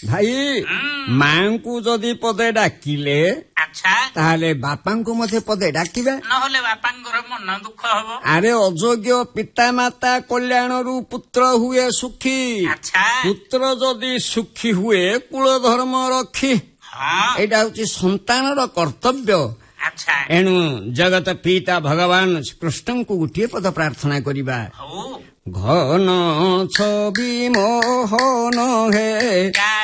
ଭାଇ ମାଙ୍କୁ ଯଦି ପଦେ ଡାକିଲେ ଆଚ୍ଛା ତାହେଲେ ବାପାଙ୍କୁ ମଧ୍ୟ ପଦେ ଡାକିବେ। ନହେଲେ ବାପାଙ୍କର ମନ ଦୁଃଖ ହବ। ଆରେ ଅଯୋଗ୍ୟ ପିତାମାତା କଲ୍ୟାଣରୁ ପୁତ୍ର ହୁଏ ସୁଖୀ। ଆଚ୍ଛା ପୁତ୍ର ଯଦି ସୁଖୀ ହୁଏ କୁଳ ଧର୍ମ ରଖି। ହଁ ଏଇଟା ହଉଛି ସନ୍ତାନର କର୍ତ୍ତବ୍ୟ। ଆଚ୍ଛା ଏଣୁ ଜଗତ ପିତା ଭଗବାନ କୃଷ୍ଣଙ୍କୁ ଗୋଟିଏ ପଦ ପ୍ରାର୍ଥନା କରିବା। ହଉ ଘନ ଛବି ମୋହନ ହେ